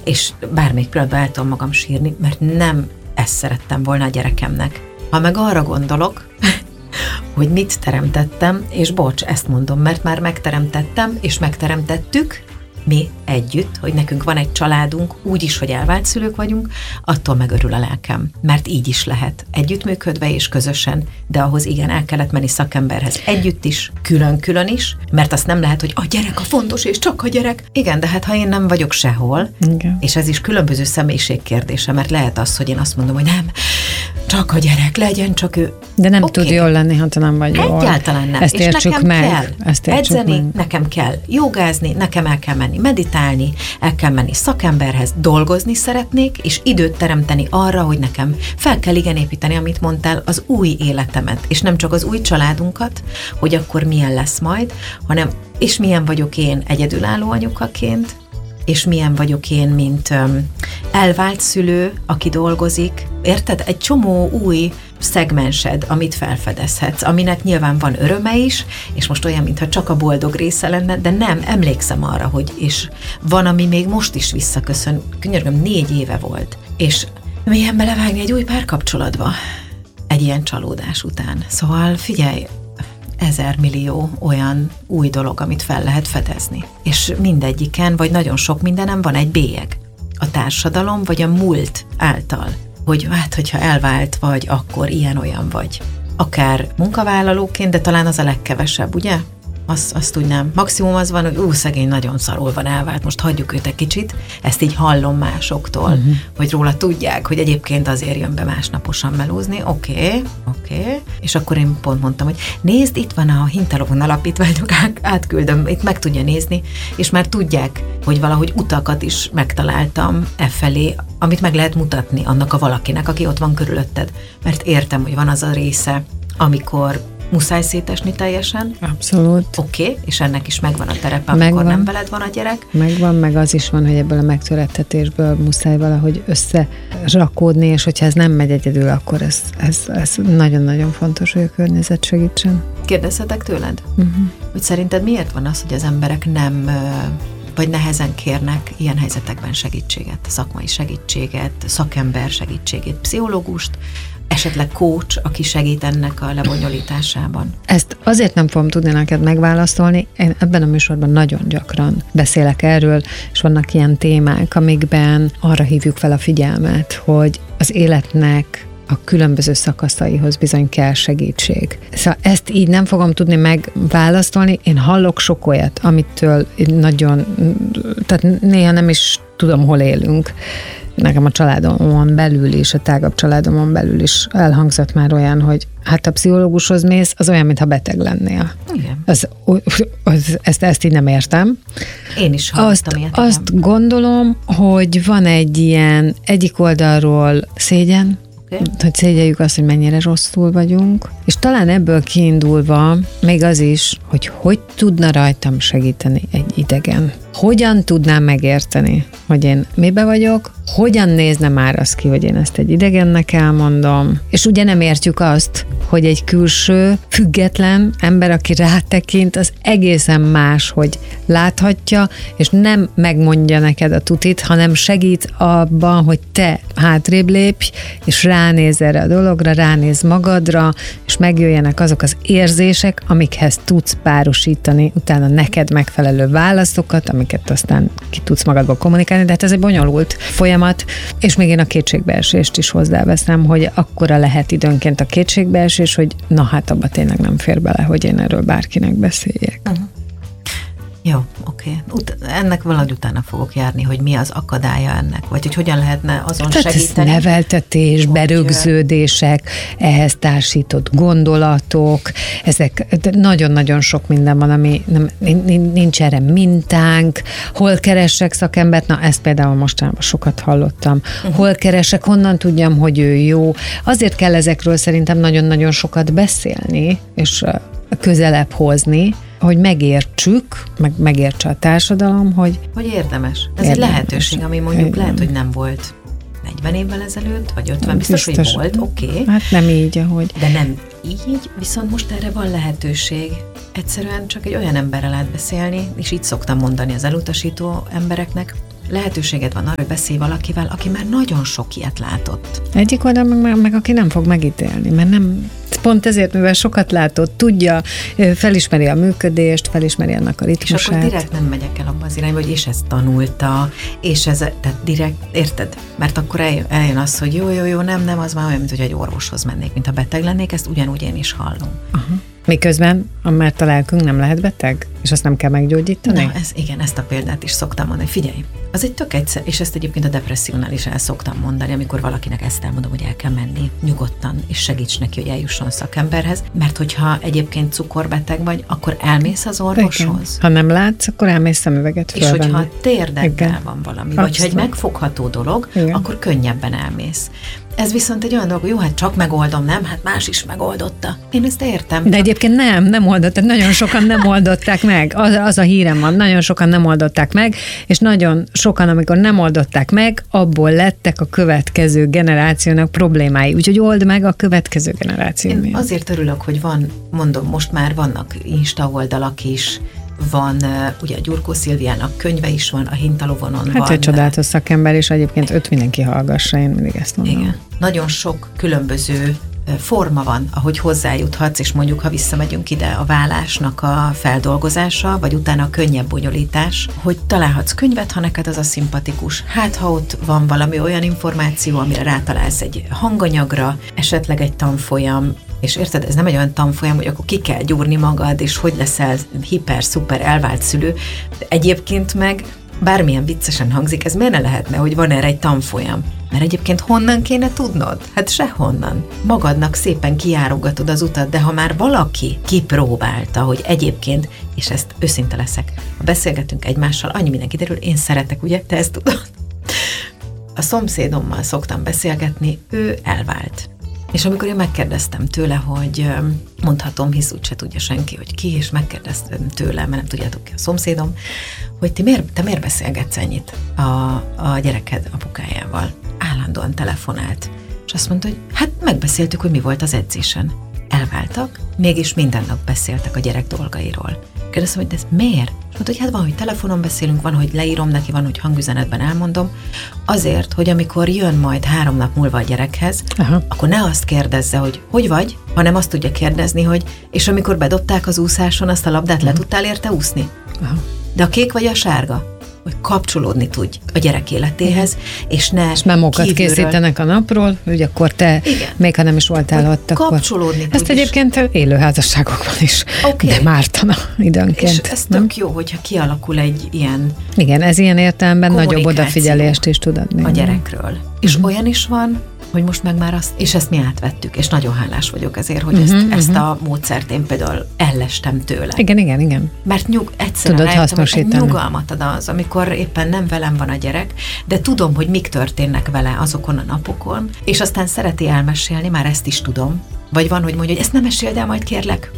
és bármelyik pillanatban el tudom magam sírni, mert nem ezt szerettem volna a gyerekemnek. Ha meg arra gondolok, hogy mit teremtettem, és bocs, ezt mondom, mert már megteremtettem, és megteremtettük, mi együtt, hogy nekünk van egy családunk, úgy is, hogy elvált szülők vagyunk, attól megörül a lelkem. Mert így is lehet. Együttműködve és közösen, de ahhoz igen, el kellett menni szakemberhez együtt is, külön-külön is, mert azt nem lehet, hogy a gyerek a fontos, és csak a gyerek. Igen, de hát ha én nem vagyok sehol, igen. És ez is különböző személyiség kérdése, mert lehet az, hogy én azt mondom, hogy nem, csak a gyerek, legyen csak ő. De nem tud jól lenni, ha te nem vagy jól. Egyáltalán nem. Ezt értsük és nekem meg. kell edzeni, nekem kell jogázni, nekem el kell menni meditálni, el kell menni szakemberhez, dolgozni szeretnék, és időt teremteni arra, hogy nekem fel kell igen építeni, amit mondtál, az új életemet, és nem csak az új családunkat, hogy akkor milyen lesz majd, hanem és milyen vagyok én egyedülálló anyukaként, és milyen vagyok én, mint elvált szülő, aki dolgozik. Érted? Egy csomó új szegmensed, amit felfedezhetsz, aminek nyilván van öröme is, és most olyan, mintha csak a boldog része lenne, de nem, emlékszem arra, hogy és van, ami még most is visszaköszön. Könyörgöm, 4 éve volt. És milyen belevágni egy új párkapcsolatba egy ilyen csalódás után. Szóval figyelj, 1000 millió olyan új dolog, amit fel lehet fedezni. És mindegyiken, vagy nagyon sok mindenem van egy bélyeg. A társadalom, vagy a múlt által. Hogy hát, hogyha elvált vagy, akkor ilyen-olyan vagy. Akár munkavállalóként, de talán az a legkevesebb, ugye? Azt úgy nem. Maximum az van, hogy szegény nagyon szarul van elvált, most hagyjuk őt egy kicsit. Ezt így hallom másoktól, hogy róla tudják, hogy egyébként azért jön be másnaposan melózni. Oké. És akkor én pont mondtam, hogy nézd, itt van a Hintalóvon alapítványok, átküldöm, itt meg tudja nézni, és már tudják, hogy valahogy utakat is megtaláltam felé, amit meg lehet mutatni annak a valakinek, aki ott van körülötted. Mert értem, hogy van az a része, amikor muszáj szétesni teljesen. Abszolút. Oké, és ennek is megvan a terepe, amikor nem veled van a gyerek. Megvan, meg az is van, hogy ebből a megtörettetésből muszáj valahogy összerakódni, és hogyha ez nem megy egyedül, akkor ez nagyon-nagyon fontos, hogy a környezet segítsen. Kérdezhetek tőled? Hogy szerinted miért van az, hogy az emberek nem vagy nehezen kérnek ilyen helyzetekben segítséget, szakmai segítséget, szakember segítségét, pszichológust, esetleg coach, aki segít ennek a lebonyolításában? Ezt azért nem fogom tudni neked megválaszolni. Én ebben a műsorban nagyon gyakran beszélek erről, és vannak ilyen témák, amikben arra hívjuk fel a figyelmet, hogy az életnek a különböző szakaszaihoz bizony kell segítség. Szóval ezt így nem fogom tudni megválaszolni. Én hallok sok olyat, amitől nagyon, tehát néha nem is tudom, hol élünk. Nekem a családomon belül is, a tágabb családomon belül is elhangzott már olyan, hogy hát a pszichológushoz mész, az olyan, mintha beteg lennél. Igen. Ezt így nem értem. Én is hallottam ilyet. Azt gondolom, hogy van egy ilyen egyik oldalról szégyen, hogy szégyeljük azt, hogy mennyire rosszul vagyunk, és talán ebből kiindulva még az is, hogy tudna rajtam segíteni egy idegen. Hogyan tudnám megérteni, hogy én mibe vagyok, hogyan nézne már az ki, hogy én ezt egy idegennek elmondom, és ugye nem értjük azt, hogy egy külső, független ember, aki rátekint, az egészen más, hogy láthatja, és nem megmondja neked a tutit, hanem segít abban, hogy te hátrébb lépj, és ránéz erre a dologra, ránéz magadra, és megjöjjenek azok az érzések, amikhez tudsz párosítani utána neked megfelelő válaszokat, amiket aztán ki tudsz magadból kommunikálni, de hát ez egy bonyolult folyamat, és még én a kétségbeesést is hozzáveszem, hogy akkora lehet időnként a kétségbeesés, hogy na hát abba tényleg nem fér bele, hogy én erről bárkinek beszéljek. Jó, oké. Ennek valahogy utána fogok járni, hogy mi az akadálya ennek, vagy hogy hogyan lehetne azon tehát segíteni. Ez neveltetés, berögződések, ehhez társított gondolatok, ezek nagyon-nagyon sok minden van, ami nincs erre mintánk. Hol keresek szakembert? Na, ezt például mostanában sokat hallottam. Hol keresek, honnan tudjam, hogy ő jó. Azért kell ezekről szerintem nagyon-nagyon sokat beszélni, és közelebb hozni, hogy megértsük, megértse a társadalom, hogy érdemes. Ez egy lehetőség, ami mondjuk lehet, hogy nem volt 40 évvel ezelőtt, vagy 50, biztos, hogy volt, oké. Hát nem így, ahogy. De nem így, viszont most erre van lehetőség. Egyszerűen csak egy olyan emberrel lehet beszélni, és így szoktam mondani az elutasító embereknek, lehetőséged van arra, hogy beszélj valakivel, aki már nagyon sok ilyet látott. Egyik oldal meg aki nem fog megítélni, mert nem, pont ezért, mivel sokat látott, tudja, felismeri a működést, felismeri annak a ritmusát. És akkor direkt nem megyek el abba az irányba, hogy és ezt tanulta, és ez, tehát direkt, érted? Mert akkor eljön az, hogy jó, nem, az már olyan, mint hogy egy orvoshoz mennék, mint ha beteg lennék, ezt ugyanúgy én is hallom. Aha. Miközben, mert a lelkünk nem lehet beteg, és azt nem kell meggyógyítani? Na, igen, ezt a példát is szoktam mondani. Figyelj, az egy tök egyszer, és ezt egyébként a depressziónál is el szoktam mondani, amikor valakinek ezt elmondom, hogy el kell menni nyugodtan, és segíts neki, hogy eljusson szakemberhez, mert hogyha egyébként cukorbeteg vagy, akkor elmész az orvoshoz. Igen. Ha nem látsz, akkor elmész szemüveget fölvenni. És hogyha térdeddel van valami, vagy ha egy megfogható dolog, igen, akkor könnyebben elmész. Ez viszont egy olyan dolog, hogy jó, hát csak megoldom, nem? Hát más is megoldotta. Én ezt értem. De egyébként nem oldották, nagyon sokan nem oldották meg. Az a hírem van, nagyon sokan nem oldották meg, és nagyon sokan, amikor nem oldották meg, abból lettek a következő generációnak problémái. Úgyhogy old meg a következő generáció. Én azért örülök, hogy van, mondom, most már vannak Insta oldalak is, van, ugye a Gyurkó Szilviának könyve is van, a Hintalovonon van. Hát egy csodálatos szakember, és egyébként őt mindenki hallgassa, én mindig ezt mondom. Igen. Nagyon sok különböző forma van, ahogy hozzájuthatsz, és mondjuk, ha visszamegyünk ide, a vállásnak a feldolgozása, vagy utána a könnyebb bonyolítás, hogy találhatsz könyvet, ha neked az a szimpatikus. Hát, ha ott van valami olyan információ, amire rátalálsz egy hanganyagra, esetleg egy tanfolyam, és érted, ez nem egy olyan tanfolyam, hogy akkor ki kell gyúrni magad, és hogy leszel hiper-szuper elvált szülő. De egyébként meg bármilyen viccesen hangzik, ez miért ne lehetne, hogy van erre egy tanfolyam? Mert egyébként honnan kéne tudnod? Hát sehonnan. Magadnak szépen kijárogatod az utat, de ha már valaki kipróbálta, hogy egyébként, és ezt őszinte leszek, ha beszélgetünk egymással, annyi minden kiderül, én szeretek, ugye? Te ezt tudod? A szomszédommal szoktam beszélgetni, ő elvált. És amikor én megkérdeztem tőle, hogy mondhatom, hisz úgyse tudja senki, hogy ki, és megkérdeztem tőle, mert nem tudjátok ki a szomszédom, hogy te miért beszélgetsz ennyit a gyereked apukájával? Állandóan telefonált. És azt mondta, hogy hát megbeszéltük, hogy mi volt az edzésen. Elváltak, mégis minden nap beszéltek a gyerek dolgairól. Kérdeztem, hogy de ez miért? És mondta, hogy hát van, hogy telefonon beszélünk, van, hogy leírom neki, van, hogy hangüzenetben elmondom. Azért, hogy amikor jön majd 3 nap múlva a gyerekhez, akkor ne azt kérdezze, hogy vagy, hanem azt tudja kérdezni, hogy és amikor bedobták az úszáson azt a labdát, le tudtál érte úszni? De a kék vagy a sárga? Hogy kapcsolódni tudj a gyerek életéhez, és ne és memókat kívülről készítenek a napról, hogy akkor te, igen, még ha nem is voltál ott, akkor kapcsolódni tudj. Ezt egyébként élő házasságokban is, de mártana időnként. És ez tök jó, hogyha kialakul egy ilyen igen, ez ilyen értelemben nagyobb odafigyelést is tud adni a gyerekről. És olyan is van, hogy most meg már azt, és ezt mi átvettük, és nagyon hálás vagyok ezért, hogy ezt a módszert én például ellestem tőle. Igen. Mert egyszerűen rájöttem, hogy egy nyugalmat ad az, amikor éppen nem velem van a gyerek, de tudom, hogy mik történnek vele azokon a napokon, és aztán szereti elmesélni, már ezt is tudom. Vagy van, hogy mondja, hogy ezt nem meséld el, majd kérlek.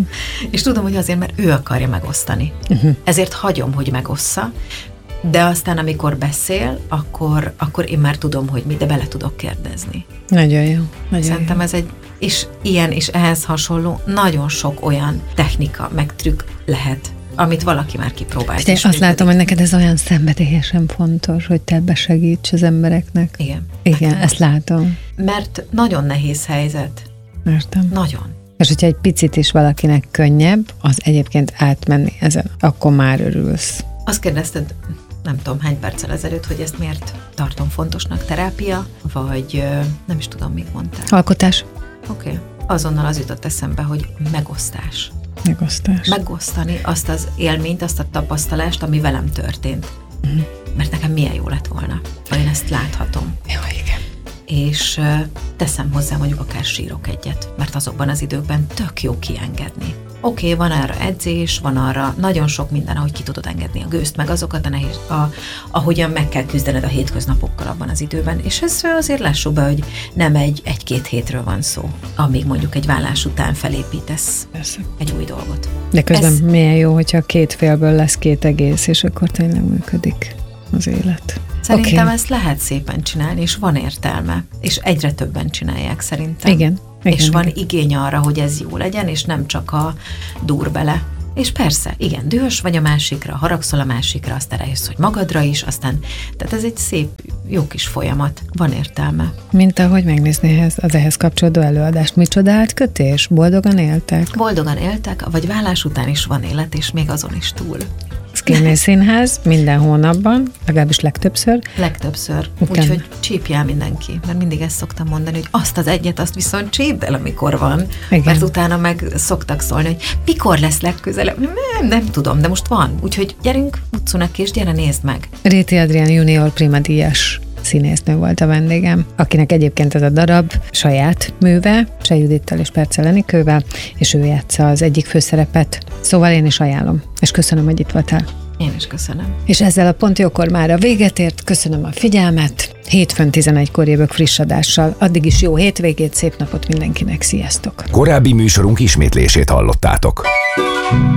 És tudom, hogy azért, mert ő akarja megosztani. Ezért hagyom, hogy megossza, de aztán, amikor beszél, akkor én már tudom, hogy mi, de bele tudok kérdezni. Nagyon jó. Szerintem ez és ilyen és ehhez hasonló nagyon sok olyan technika, meg trükk lehet, amit valaki már kipróbált. De azt látom, hogy neked ez olyan szenvedélyesen fontos, hogy te ebbe segíts az embereknek. Igen, ezt látom. Mert nagyon nehéz helyzet. Értem. Nagyon. És hogyha egy picit is valakinek könnyebb, az egyébként átmenni ezen, akkor már örülsz. Azt kérdezted, nem tudom hány perccel ezelőtt, hogy ezt miért tartom fontosnak, terápia, vagy nem is tudom, mit mondtál. Alkotás. Oké. Azonnal az jutott eszembe, hogy megosztás. Megosztani azt az élményt, azt a tapasztalást, ami velem történt. Mert nekem milyen jó lett volna, ha én ezt láthatom. Jó, igen. És teszem hozzá, mondjuk akár sírok egyet, mert azokban az időkben tök jó kiengedni. Oké, van arra edzés, van arra nagyon sok minden, ahogy ki tudod engedni a gőzt, meg azokat ahogyan meg kell küzdened a hétköznapokkal abban az időben, és ez azért lássuk be, hogy nem egy-két hétről van szó, amíg mondjuk egy vállás után felépítesz egy új dolgot. De közben milyen jó, hogyha 2 félből lesz 2 egész, és akkor tényleg működik az élet. Szerintem ezt lehet szépen csinálni, és van értelme, és egyre többen csinálják szerintem. Igen. És van igény arra, hogy ez jó legyen, és nem csak a dur bele, És persze, igen, dühös vagy a másikra, haragszol a másikra, aztán rájössz, hogy magadra is, aztán, tehát ez egy szép, jó kis folyamat, van értelme. Mint ahogy megnézni az ehhez kapcsolódó előadást. Micsoda átkötés? Boldogan éltek? Boldogan éltek, vagy vállás után is van élet, és még azon is túl. Szkínnél Színház minden hónapban, legalábbis legtöbbször. Legtöbbször. Úgyhogy csípj el mindenki, mert mindig ezt szoktam mondani, hogy azt az egyet, azt viszont csípd el, amikor van. Igen. Mert utána meg szoktak szólni, hogy mikor lesz legközelebb. Nem tudom, de most van. Úgyhogy gyerünk, utcunak és gyere, nézd meg. Réti Adrián junior Prima díjas színésznő volt a vendégem, akinek egyébként ez a darab saját műve, Cseh Judittal és Percel Enikővel, és ő játsza az egyik főszerepet. Szóval én is ajánlom, és köszönöm, hogy itt voltál. Én is köszönöm. És ezzel a Pont Jókor mára véget ért, köszönöm a figyelmet, hétfőn 11-kor jövök friss adással. Addig is jó hétvégét, szép napot mindenkinek, sziasztok! Korábbi műsorunk ismétlését hallottátok.